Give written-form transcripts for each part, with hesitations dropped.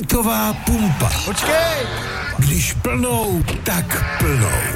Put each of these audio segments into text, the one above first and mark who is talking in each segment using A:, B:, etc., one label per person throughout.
A: Beatová pumpa.
B: Počkej!
A: Když plnou, tak plnou.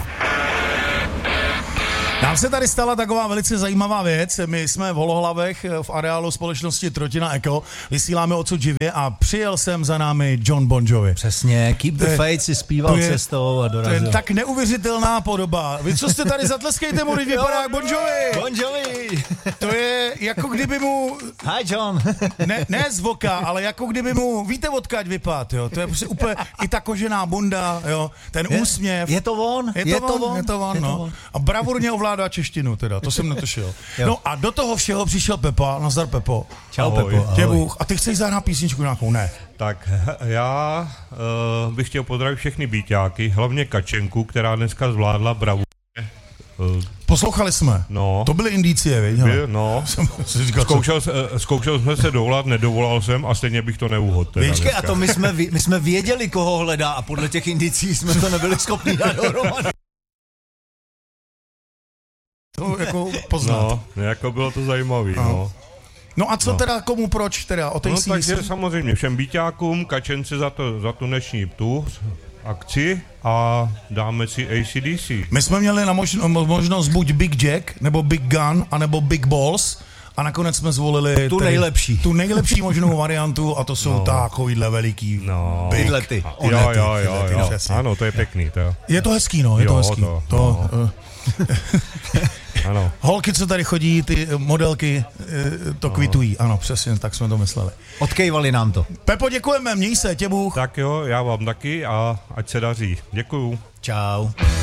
B: Nám se tady stala taková velice zajímavá věc. My jsme v Holohlavech v areálu společnosti Trotina Eco. Vysíláme odsud živě a přijel jsem za námi Jon Bon Jovi.
C: Přesně, Keep the Faith si zpíval cestou a dorazil.
B: To je tak neuvěřitelná podoba. Vy co jste tady, zatleskejte mu, když vypadá jak Bon Jovi.
C: Bon Jovi!
B: To je jako kdyby mu...
C: Hi John!
B: ne z voka, ale jako kdyby mu, víte odkud vypad, jo. To je prostě úplně i ta kožená bunda, jo. Ten úsměv.
C: Je to on?
B: Je to on, no. A bravurně ovládá češtinu teda, to jsem netušil. No a do toho všeho přišel Pepa. Nazdar, Pepo.
C: Čau, Pepo.
B: Tě Bůh. A ty chceš zahrát písničku nějakou? Ne.
D: Tak já bych chtěl pozdravit všechny bíťáky, hlavně Kačenku, která dneska zvládla bravurně.
B: Poslouchali jsme.
D: No.
B: To byly indicie, viď?
D: No. Zkoušel jsme se dovolat, nedovolal jsem a stejně bych to neuhodl.
C: Počkej, a to my jsme věděli, koho hledá a podle těch indicí jsme to nebyli schopni dát dohromady.
B: To jako poznat.
D: No, jako bylo to zajímavý, no.
B: No a co teda, komu, proč teda? O
D: no takže samozřejmě všem bíťákům, Kačence za tu dnešní akci a dáme si AC/DC.
B: My jsme měli na možnost buď Big Jack, nebo Big Gun, anebo Big Balls a nakonec jsme zvolili tu nejlepší možnou variantu a to jsou takovýhle veliký
C: bydlety.
D: Jo. Ano, to je pěkný.
B: Je to hezký, no, je to hezký.
D: Ano.
B: Holky, co tady chodí, ty modelky, to kvitují. Ano, přesně, tak jsme to mysleli.
C: Odkejvali nám to.
B: Pepo, děkujeme, měj se, tě Bůh.
D: Tak jo, já vám taky a ať se daří. Děkuju.
C: Čau.